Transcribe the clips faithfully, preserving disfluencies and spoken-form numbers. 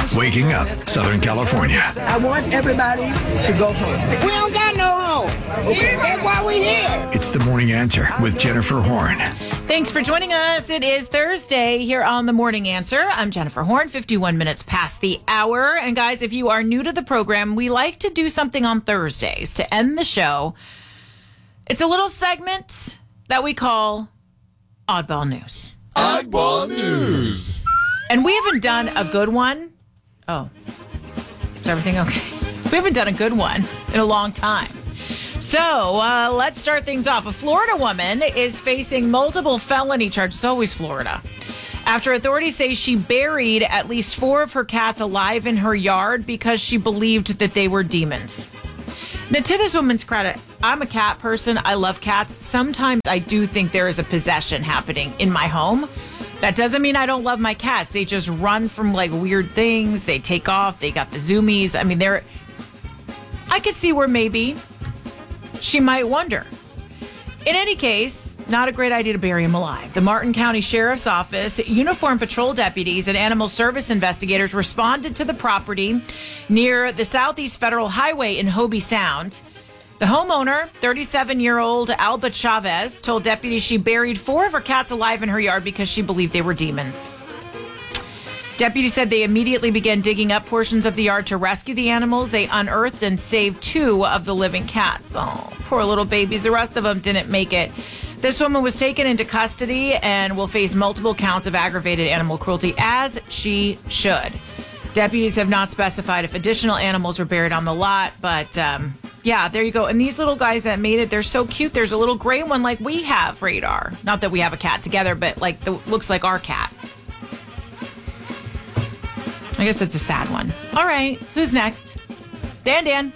Waking up Southern California. I want everybody to go home. We don't got no home. Okay? That's why we're here. It's The Morning Answer with Jennifer Horn. Thanks for joining us. It is Thursday here on The Morning Answer. I'm Jennifer Horn, fifty-one minutes past the hour. And guys, if you are new to the program, we like to do something on Thursdays to end the show. It's a little segment that we call Oddball News. Oddball News. And we haven't done a good one. Oh, is everything okay? We haven't done a good one in a long time. So uh, let's start things off. A Florida woman is facing multiple felony charges. It's always Florida. After authorities say she buried at least four of her cats alive in her yard because she believed that they were demons. Now, to this woman's credit, I'm a cat person. I love cats. Sometimes I do think there is a possession happening in my home. That doesn't mean I don't love my cats. They just run from like weird things. They take off. They got the zoomies. I mean, they're... I could see where maybe she might wonder. In any case, not a great idea to bury him alive. The Martin County Sheriff's Office, uniformed patrol deputies, and animal service investigators responded to the property near the Southeast Federal Highway in Hobie Sound. The homeowner, thirty-seven-year-old Alba Chavez, told deputies she buried four of her cats alive in her yard because she believed they were demons. Deputies said they immediately began digging up portions of the yard to rescue the animals. They unearthed and saved two of the living cats. Oh, poor little babies. The rest of them didn't make it. This woman was taken into custody and will face multiple counts of aggravated animal cruelty, as she should. Deputies have not specified if additional animals were buried on the lot, but um, yeah, there you go. And these little guys that made it, they're so cute. There's a little gray one like we have, Radar. Not that we have a cat together, but like the looks like our cat. I guess it's a sad one. All right, who's next? Dan Dan.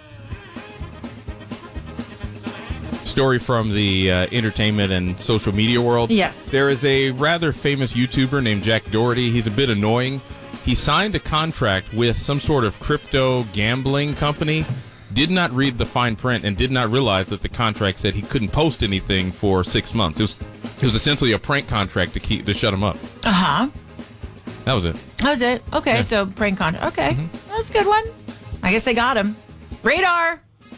Story from the uh, entertainment and social media world. Yes. There is a rather famous YouTuber named Jack Doherty. He's a bit annoying. He signed a contract with some sort of crypto gambling company, did not read the fine print, and did not realize that the contract said he couldn't post anything for six months. It was, it was essentially a prank contract to keep to shut him up. Uh-huh. That was it. That was it. Okay, Yeah. so prank contract. Okay, Mm-hmm. that was a good one. I guess they got him. Radar.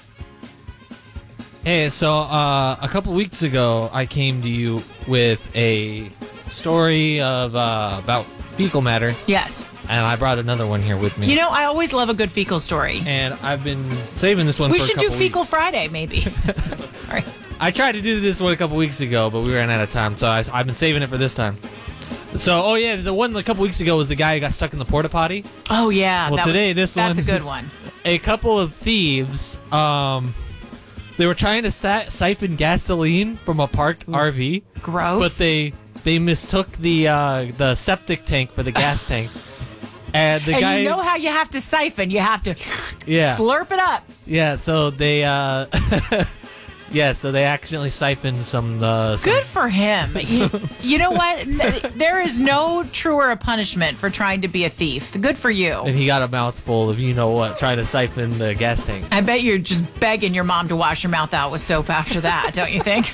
Hey, so uh, a couple weeks ago, I came to you with a story of uh, about fecal matter, Yes. and I brought another one here with me. You know, I always love a good fecal story. and I've been saving this one We for a should do couple Fecal weeks. Friday, maybe. Sorry. I tried to do this one a couple weeks ago, but we ran out of time, so I, I've been saving it for this time. So, oh yeah, the one a couple weeks ago was the guy who got stuck in the porta potty. Oh, yeah. Well, that today, was, this that's one a good is- one. A couple of thieves, um, they were trying to sa- siphon gasoline from a parked R V. Gross. But they they mistook the uh, the septic tank for the gas tank, and the and guy. you know how you have to siphon. You have to Yeah. slurp it up. Yeah. So they. Uh, yeah. So they accidentally siphoned some. Uh, some Good for him. you, you know what? N- There is no truer a punishment for trying to be a thief. Good for you. and he got a mouthful of you know what, trying to siphon the gas tank. I bet you're just begging your mom to wash your mouth out with soap after that, don't you think?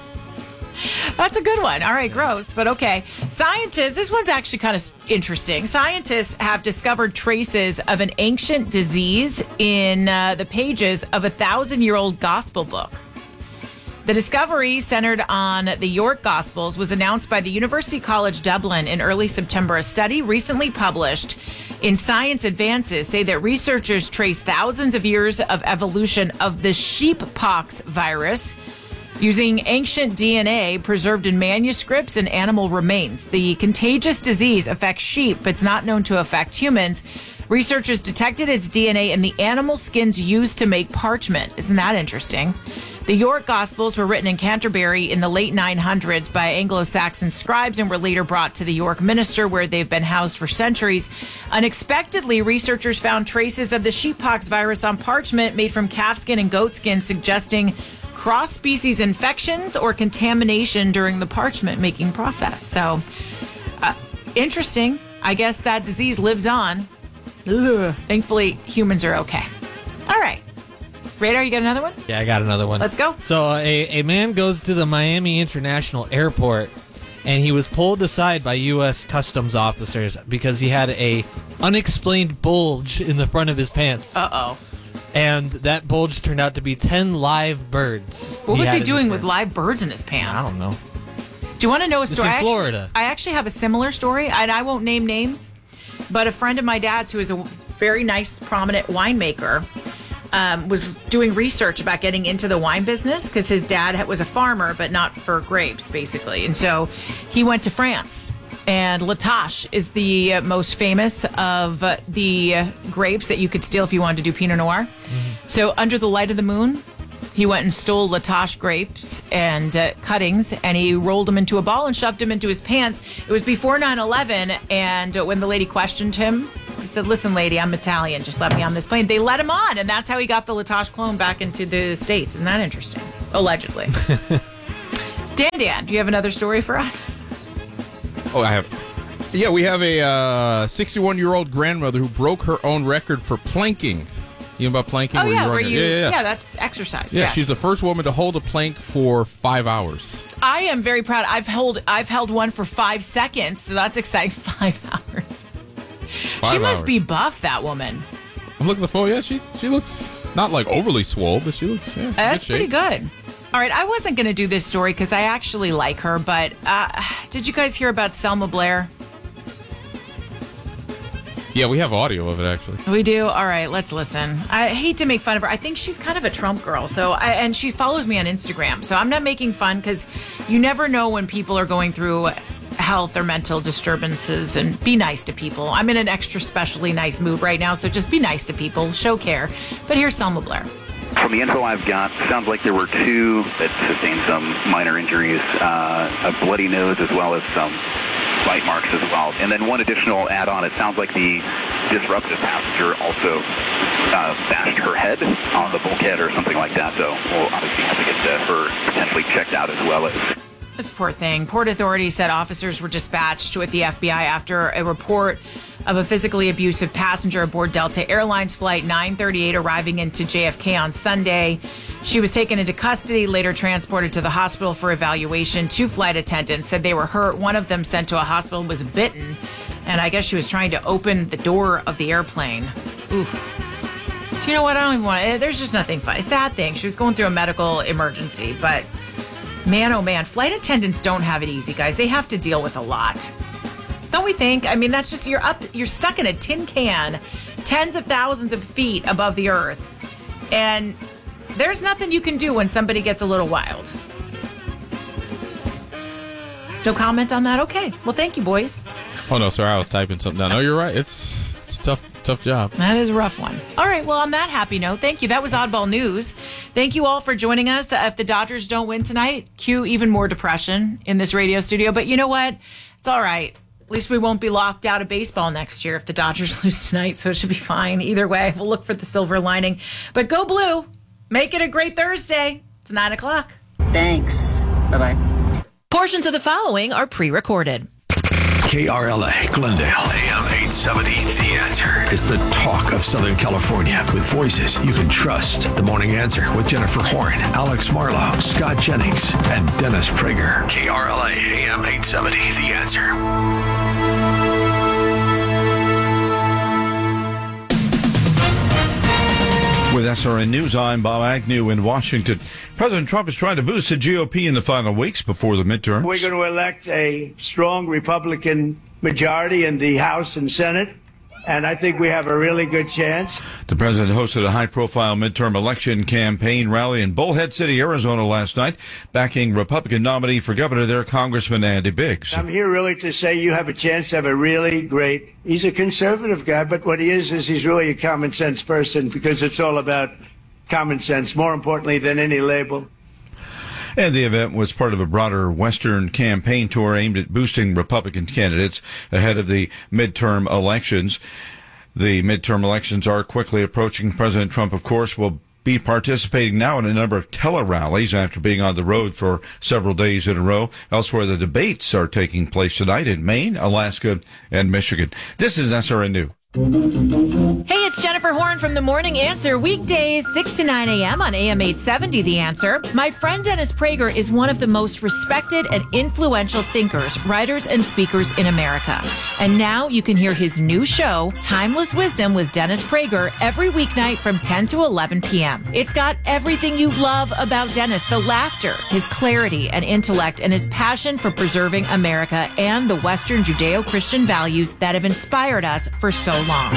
That's a good one. All right, gross, but okay. Scientists, this one's actually kind of interesting. Scientists have discovered traces of an ancient disease in uh, the pages of a thousand-year-old gospel book. The discovery, centered on the York Gospels, was announced by the University College Dublin in early September. A study recently published in Science Advances say that researchers trace thousands of years of evolution of the sheeppox virus using ancient D N A preserved in manuscripts and animal remains. The contagious disease affects sheep, but it's not known to affect humans. Researchers detected its D N A in the animal skins used to make parchment. Isn't that interesting? The York Gospels were written in Canterbury in the late nine hundreds by Anglo-Saxon scribes and were later brought to the York Minster, where they've been housed for centuries. Unexpectedly, researchers found traces of the sheeppox virus on parchment made from calfskin and goatskin, suggesting cross-species infections or contamination during the parchment-making process. So, uh, interesting. I guess that disease lives on. Ugh. Thankfully, humans are okay. All right. Radar, you got another one? Yeah, I got another one. Let's go. So a, a man goes to the Miami International Airport and he was pulled aside by U S Customs officers because he had a unexplained bulge in the front of his pants. Uh-oh. And that bulge turned out to be ten live birds. What was had he in doing his with pants. live birds in his pants? I don't know. Do you want to know a It's story? in I actually- Florida. I actually have a similar story, and I won't name names, but a friend of my dad's who is a very nice, prominent winemaker um, was doing research about getting into the wine business because his dad was a farmer, but not for grapes, basically. And so he went to France. And La Tâche is the uh, most famous of uh, the uh, grapes that you could steal if you wanted to do Pinot Noir. Mm-hmm. So under the light of the moon, he went and stole La Tâche grapes and uh, cuttings, and he rolled them into a ball and shoved them into his pants. It was before nine eleven, and uh, when the lady questioned him, he said, "Listen, lady, I'm Italian. Just let me on this plane." They let him on, and that's how he got the La Tâche clone back into the States. Isn't that interesting? Allegedly. Dan Dan, do you have another story for us? Oh, I have. Yeah, we have a uh, sixty-one-year-old grandmother who broke her own record for planking. You know about planking? Oh, where yeah, you're where on you, your- yeah, yeah, yeah. that's exercise. Yeah, yes. she's the first woman to hold a plank for five hours. I am very proud. I've held I've held one for five seconds, so that's exciting. Five hours. Five she must hours. be buff, that woman. I'm looking at the photo. Yeah, she she looks not like overly swole, but she looks. Yeah, in That's good pretty shape. good. All right, I wasn't going to do this story because I actually like her, but uh, did you guys hear about Selma Blair? Yeah, we have audio of it actually. We do? All right, let's listen. I hate to make fun of her. I think she's kind of a Trump girl. So, I, and she follows me on Instagram. So I'm not making fun because you never know when people are going through health or mental disturbances, and be nice to people. I'm in an extra specially nice mood right now, so just be nice to people, show care. But here's Selma Blair. From the info I've got, sounds like there were two that sustained some minor injuries, uh, a bloody nose as well as some bite marks as well. And then one additional add-on, it sounds like the disruptive passenger also uh, bashed her head on the bulkhead or something like that. So we'll obviously have to get uh, her potentially checked out as well as... This poor thing. Port authorities said officers were dispatched with the F B I after a report of a physically abusive passenger aboard Delta Airlines Flight nine thirty-eight arriving into J F K on Sunday. She was taken into custody, later transported to the hospital for evaluation. Two flight attendants said they were hurt. One of them sent to a hospital was bitten, and I guess she was trying to open the door of the airplane. Oof. So you know what? I don't even want to. There's just nothing funny. Sad thing. She was going through a medical emergency, but... Man, oh man, flight attendants don't have it easy, guys. They have to deal with a lot. Don't we think? I mean, that's just, you're up, you're stuck in a tin can, tens of thousands of feet above the earth. And there's nothing you can do when somebody gets a little wild. No comment on that? Okay. Well, thank you, boys. Oh no, sorry, I was typing something down. No, you're right. It's it's a tough tough job. That is a rough one. All right. Well, on that happy note, thank you. That was Oddball News. Thank you all for joining us. Uh, if the Dodgers don't win tonight, cue even more depression in this radio studio. But you know what? It's all right. At least we won't be locked out of baseball next year if the Dodgers lose tonight, so it should be fine. Either way, we'll look for the silver lining. But go blue. Make it a great Thursday. It's nine o'clock. Thanks. Bye-bye. Portions of the following are pre-recorded. K R L A, Glendale, A M eight seventy. The Answer is the talk of Southern California with voices you can trust. The Morning Answer with Jennifer Horn, Alex Marlowe, Scott Jennings, and Dennis Prager. K R L A, A M eight seventy. The Answer. With S R N News, I'm Bob Agnew in Washington. President Trump is trying to boost the G O P in the final weeks before the midterms. We're going to elect a strong Republican majority in the House and Senate, and I think we have a really good chance. The president hosted a high-profile midterm election campaign rally in Bullhead City, Arizona last night, backing Republican nominee for governor there, Congressman Andy Biggs. I'm here really to say you have a chance to have a really great, he's a conservative guy, but what he is is he's really a common sense person because it's all about common sense, more importantly than any label. And the event was part of a broader Western campaign tour aimed at boosting Republican candidates ahead of the midterm elections. The midterm elections are quickly approaching. President Trump, of course, will be participating now in a number of tele-rallies after being on the road for several days in a row. Elsewhere, the debates are taking place tonight in Maine, Alaska, and Michigan. This is S R N News. Hey, It's Jennifer Horn from The Morning Answer, weekdays six to nine a.m. on A M eight seventy, The Answer. My friend Dennis Prager is one of the most respected and influential thinkers, writers, and speakers in America. And now you can hear his new show, Timeless Wisdom with Dennis Prager, every weeknight from ten to eleven p.m. It's got everything you love about Dennis, the laughter, his clarity and intellect, and his passion for preserving America and the Western Judeo-Christian values that have inspired us for so long.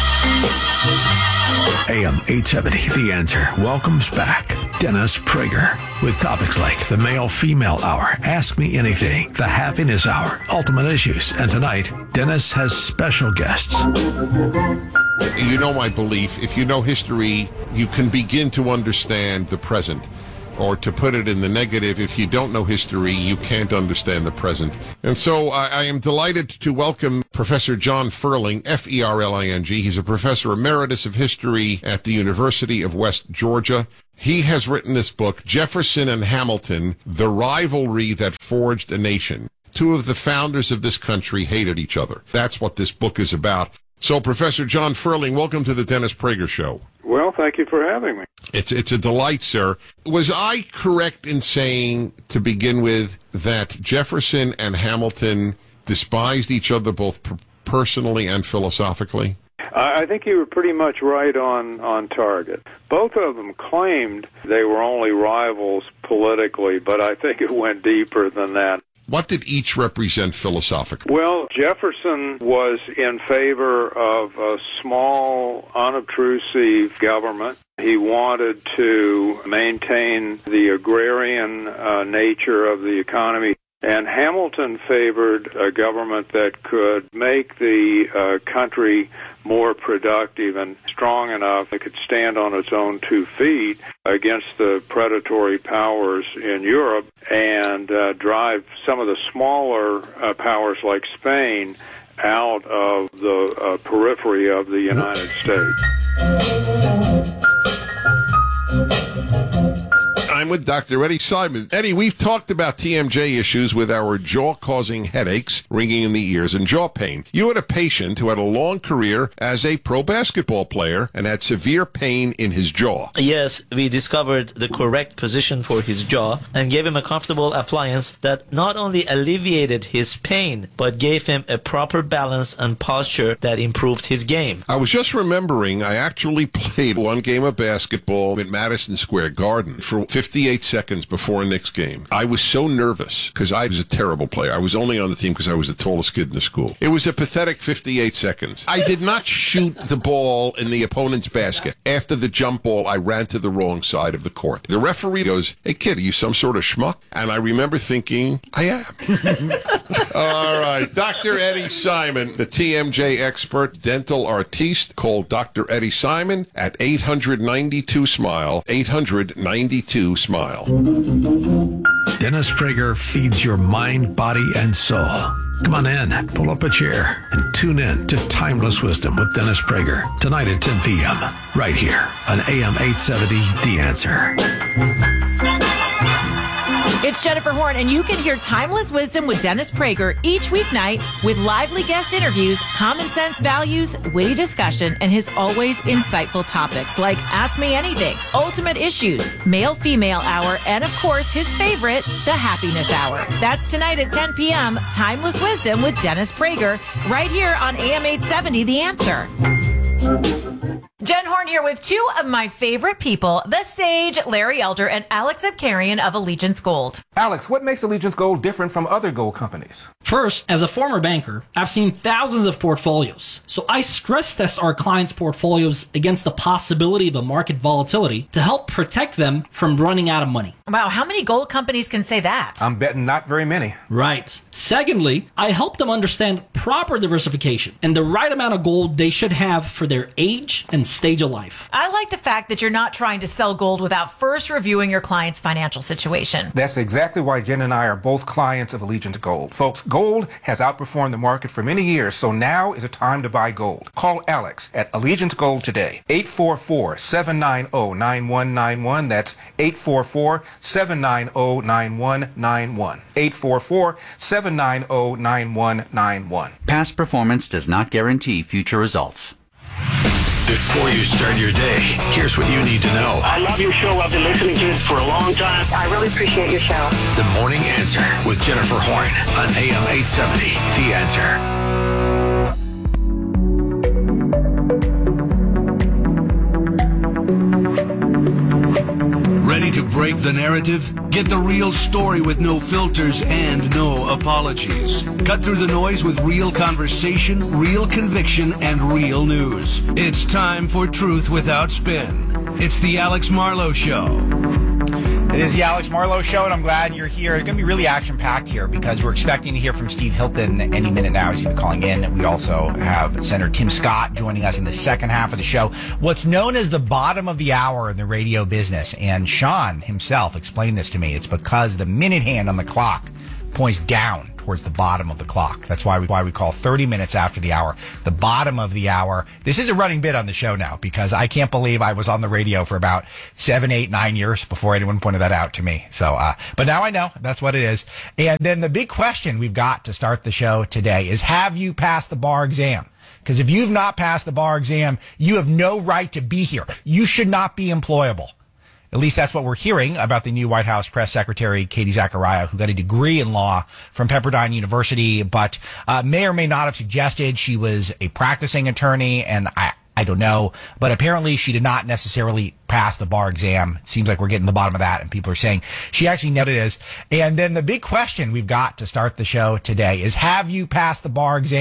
A M eight seventy, The Answer welcomes back Dennis Prager with topics like the male-female hour, Ask Me Anything, the happiness hour, ultimate issues, and tonight, Dennis has special guests. You know my belief, if you know history, you can begin to understand the present. Or to put it in the negative, if you don't know history, you can't understand the present. And so I, I am delighted to welcome Professor John Ferling, F E R L I N G. He's a professor emeritus of history at the University of West Georgia. He has written this book, Jefferson and Hamilton, The Rivalry That Forged a Nation. Two of the founders of this country hated each other. That's what this book is about. So, Professor John Ferling, welcome to the Dennis Prager Show. Well, thank you for having me. It's it's a delight, sir. Was I correct in saying, to begin with, that Jefferson and Hamilton despised each other both per- personally and philosophically? I think you were pretty much right on, on target. Both of them claimed they were only rivals politically, but I think it went deeper than that. What did each represent philosophically? Well, Jefferson was in favor of a small, unobtrusive government. He wanted to maintain the agrarian uh, nature of the economy. And Hamilton favored a government that could make the uh, country more productive and strong enough that it could stand on its own two feet against the predatory powers in Europe and uh, drive some of the smaller uh, powers like Spain out of the uh, periphery of the United States. I'm with Doctor Eddie Simon. Eddie, we've talked about T M J issues with our jaw-causing headaches, ringing in the ears, and jaw pain. You had a patient who had a long career as a pro basketball player and had severe pain in his jaw. Yes, we discovered the correct position for his jaw and gave him a comfortable appliance that not only alleviated his pain, but gave him a proper balance and posture that improved his game. I was just remembering I actually played one game of basketball at Madison Square Garden for fifty-eight seconds before a Knicks game. I was so nervous because I was a terrible player. I was only on the team because I was the tallest kid in the school. It was a pathetic fifty-eight seconds. I did not shoot the ball in the opponent's basket. After the jump ball, I ran to the wrong side of the court. The referee goes, "Hey kid, are you some sort of schmuck?" And I remember thinking, I am. All right. Doctor Eddie Simon, the T M J expert, dental artiste. Call Doctor Eddie Simon at eight hundred ninety-two SMILE, eight hundred ninety-two SMILE. Dennis Prager feeds your mind, body, and soul. Come on in, pull up a chair, and tune in to Timeless Wisdom with Dennis Prager tonight at ten p.m. right here on A M eight seventy, The Answer. It's Jennifer Horn, and you can hear Timeless Wisdom with Dennis Prager each weeknight with lively guest interviews, common sense values, witty discussion, and his always insightful topics like Ask Me Anything, Ultimate Issues, Male-Female Hour, and of course, his favorite, the Happiness Hour. That's tonight at ten p.m., Timeless Wisdom with Dennis Prager, right here on A M eight seventy, The Answer. Jen Horn here with two of my favorite people, the sage Larry Elder and Alex Abkarian of Allegiance Gold. Alex, what makes Allegiance Gold different from other gold companies? First, as a former banker, I've seen thousands of portfolios. So I stress test our clients' portfolios against the possibility of a market volatility to help protect them from running out of money. Wow, how many gold companies can say that? I'm betting not very many. Right. Secondly, I help them understand proper diversification and the right amount of gold they should have for their age and stage of life. I like the fact that you're not trying to sell gold without first reviewing your client's financial situation. That's exactly why Jen and I are both clients of Allegiance Gold. Folks, gold has outperformed the market for many years, so now is a time to buy gold. Call Alex at Allegiance Gold today. eight four four, seven nine zero, nine one nine one. That's eight four four, seven nine zero, nine one nine one. eight four four, seven nine zero, nine one nine one. Past performance does not guarantee future results. Before you start your day, here's what you need to know. I love your show. I've been listening to it for a long time. I really appreciate your show. The Morning Answer with Jennifer Horn on A M eight seventy. The Answer. Ready to break the narrative? Get the real story with no filters and no apologies. Cut through the noise with real conversation, real conviction, and real news. It's time for Truth Without Spin. It's the Alex Marlowe Show. It is the Alex Marlowe Show, and I'm glad you're here. It's going to be really action-packed here because we're expecting to hear from Steve Hilton any minute now. He's going to be calling in. We also have Senator Tim Scott joining us in the second half of the show. What's known as the bottom of the hour in the radio business, and Sean himself explained this to me. It's because the minute hand on the clock points down towards the bottom of the clock. That's why we, why we call thirty minutes after the hour the bottom of the hour. This is a running bit on the show now because I can't believe I was on the radio for about seven, eight, nine years before anyone pointed that out to me. So, uh, but now I know that's what it is. And then the big question we've got to start the show today is, have you passed the bar exam? Because if you've not passed the bar exam, you have no right to be here. You should not be employable. At least that's what we're hearing about the new White House press secretary, Katie Zachariah, who got a degree in law from Pepperdine University, but uh, may or may not have suggested she was a practicing attorney, and I, I don't know. But apparently she did not necessarily pass the bar exam. It seems like we're getting to the bottom of that, and people are saying she actually never is. And then the big question we've got to start the show today is, have you passed the bar exam?